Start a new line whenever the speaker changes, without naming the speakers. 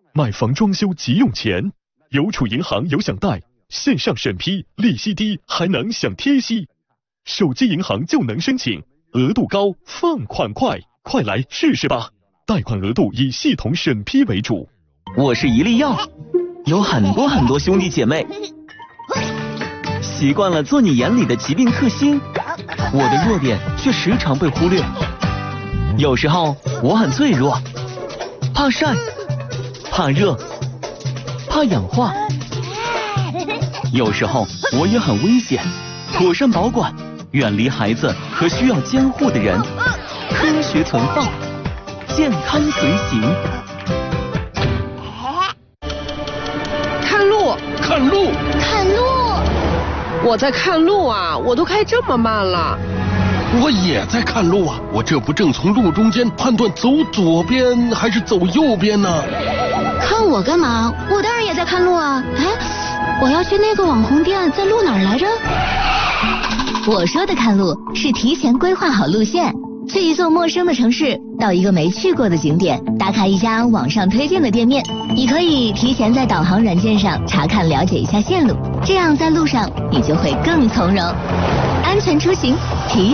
买房装修急用钱，邮储银行有享贷，线上审批，利息低，还能享贴息。手机银行就能申请，额度高，放款快，快来试试吧！贷款额度以系统审批为主。
我是一粒药，有很多兄弟姐妹，习惯了做你眼里的疾病克星，我的弱点却时常被忽略。有时候我很脆弱，怕晒，怕热，怕氧化。有时候我也很危险，妥善保管，远离孩子和需要监护的人，科学存放，健康随行。
看路，
看路，
看路！
我在看路啊，我都开这么慢了。
我也在看路啊，我这不正从路中间判断走左边还是走右边呢？
看我干嘛？我当然也在看路啊！哎，我要去那个网红店，在路哪儿来着？我说的看路是提前规划好路线，去一座陌生的城市，到一个没去过的景点，打卡一家网上推荐的店面。你可以提前在导航软件上查看了解一下线路，这样在路上你就会更从容，安全出行。